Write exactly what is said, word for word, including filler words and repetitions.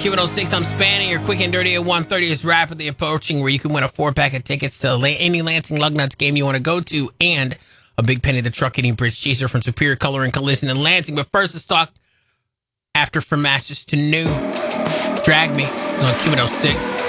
Cuban oh six. I'm spanning your quick and dirty at one thirty is rapidly approaching where you can win a four-pack of tickets to any Lansing Lugnuts game you want to go to and a Big Penny the Truck Eating Bridge Chaser from Superior Color and Collision in Lansing. But first, let's talk after from matches to new. Drag Me is on Cuban oh six.